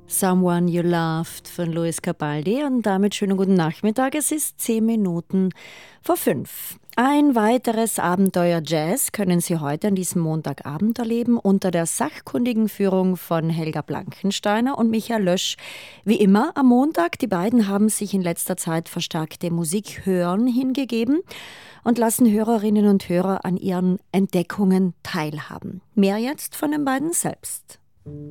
Someone You Loved von Luis Capaldi und damit schönen guten Nachmittag. Es ist 5:10. Ein weiteres Abenteuer Jazz können Sie heute an diesem Montagabend erleben unter der sachkundigen Führung von Helga Blankensteiner und Michael Lösch. Wie immer am Montag, die beiden haben sich in letzter Zeit verstärkt dem Musikhören hingegeben und lassen Hörerinnen und Hörer an ihren Entdeckungen teilhaben. Mehr jetzt von den beiden selbst.